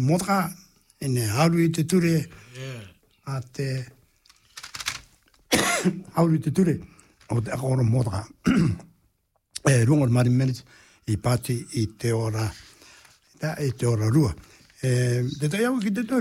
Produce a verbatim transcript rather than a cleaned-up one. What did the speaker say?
motra ene hauru I te ture a te hauru I te ture o te akoro motra e rungo mari minutes I pati I te ora ta e te ora rua e te tai au ki te